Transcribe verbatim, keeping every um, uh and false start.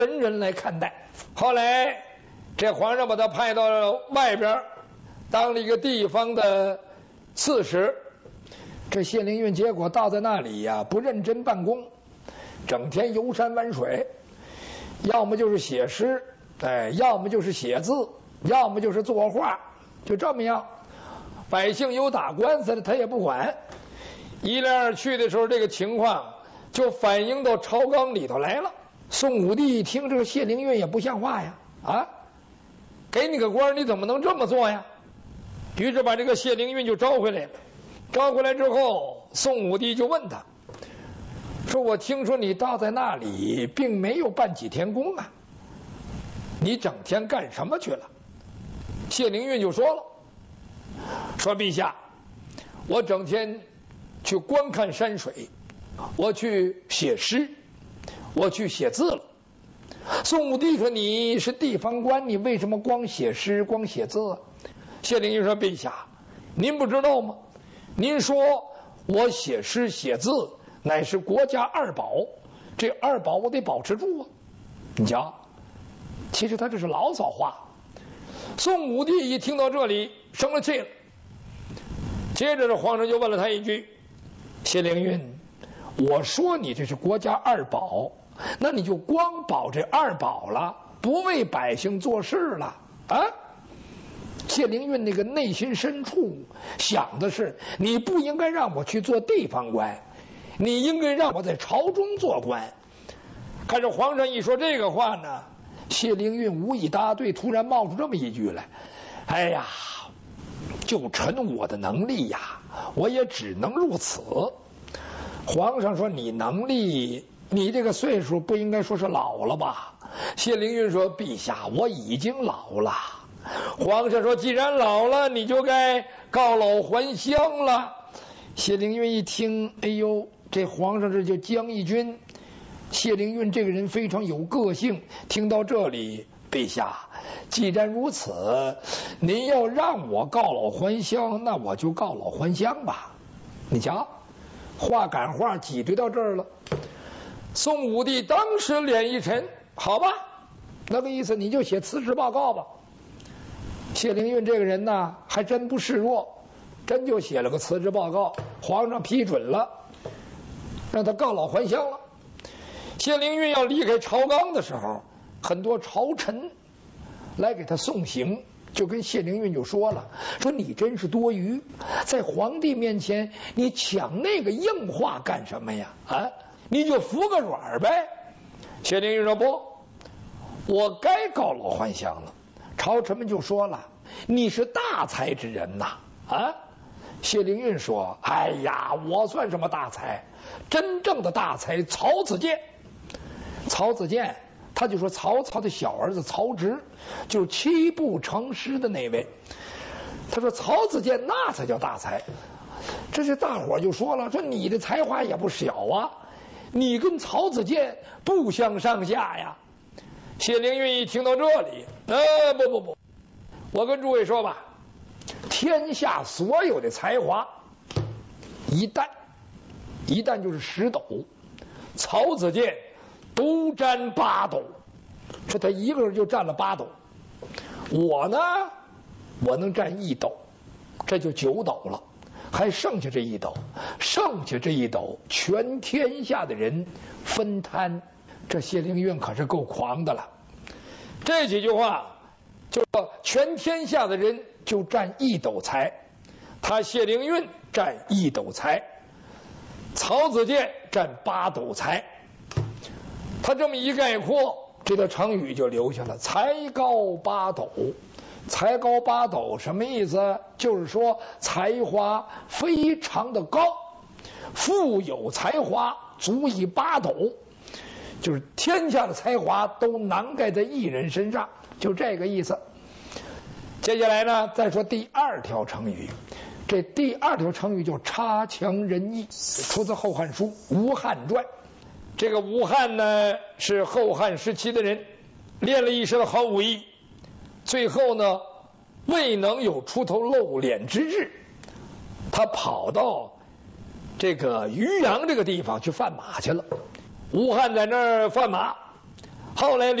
文人来看待。后来，这皇上把他派到外边，当了一个地方的刺史。这谢灵运结果到在那里呀，不认真办公，整天游山玩水，要么就是写诗，哎，要么就是写字，要么就是作画，就这么样。百姓有打官司的，他也不管。一来二去的时候，这个情况就反映到朝纲里头来了。宋武帝一听这个谢灵运也不像话呀，啊，给你个官你怎么能这么做呀？于是把这个谢灵运就招回来了。招回来之后，宋武帝就问他说：“我听说你倒在那里，并没有办几天工啊，你整天干什么去了？”谢灵运就说了：“说陛下，我整天去观看山水，我去写诗，我去写字了。”宋武帝说：“你是地方官，你为什么光写诗光写字啊？”谢灵运说：“陛下，您不知道吗？您说我写诗写字乃是国家二宝，这二宝我得保持住啊。”你瞧，其实他这是牢骚话。宋武帝一听到这里生了气了，接着这皇上就问了他一句：“谢灵运，我说你这是国家二宝，那你就光保这二宝了，不为百姓做事了啊？”谢灵运那个内心深处想的是，你不应该让我去做地方官，你应该让我在朝中做官。看着皇上一说这个话呢，谢灵运无以答对，突然冒出这么一句来：“哎呀，就凭我的能力呀，我也只能如此。”皇上说：“你能力，你这个岁数不应该说是老了吧？”谢灵运说：“陛下，我已经老了。”皇上说：“既然老了，你就该告老还乡了。”谢灵运一听，哎呦，这皇上这就将一军。谢灵运这个人非常有个性，听到这里，陛下，既然如此，您要让我告老还乡，那我就告老还乡吧。你瞧，话赶话挤兑到这儿了。宋武帝当时脸一沉，好吧，那个意思你就写辞职报告吧。谢灵运这个人呢，还真不示弱，真就写了个辞职报告，皇上批准了，让他告老还乡了。谢灵运要离开朝纲的时候，很多朝臣来给他送行，就跟谢灵运就说了：“说你真是多余，在皇帝面前你抢那个硬话干什么呀？啊，你就服个软呗。”谢灵运说：“不，我该告老还乡了。”朝臣们就说了：“你是大才之人呐，啊！”谢灵运说：“哎呀，我算什么大才？真正的大才曹子建。曹子建，他就说曹操的小儿子曹植，就是七步成诗的那位。他说曹子建那才叫大才。这些大伙就说了，说你的才华也不小啊，你跟曹子建不相上下呀。”谢灵运一听到这里，呃，不不不，我跟诸位说吧，天下所有的才华，一担一担就是十斗，曹子建独占八斗，说他一个人就占了八斗，我呢，我能占一斗，这就九斗了，还剩下这一斗，剩下这一斗，全天下的人分摊。这谢灵运可是够狂的了，这几句话就说全天下的人就占一斗财，他谢灵运占一斗财，曹子建占八斗财。他这么一概括，这个成语就留下了：才高八斗。才高八斗什么意思？就是说才华非常的高，富有才华足以八斗。就是天下的才华都囊盖在一人身上，就这个意思。接下来呢，再说第二条成语。这第二条成语就差强人意，出自《后汉书·吴汉传》。这个吴汉呢，是后汉时期的人，练了一身好武艺，最后呢，未能有出头露脸之日，他跑到这个渔阳这个地方去贩马去了。吴汉在那儿贩马， 后来。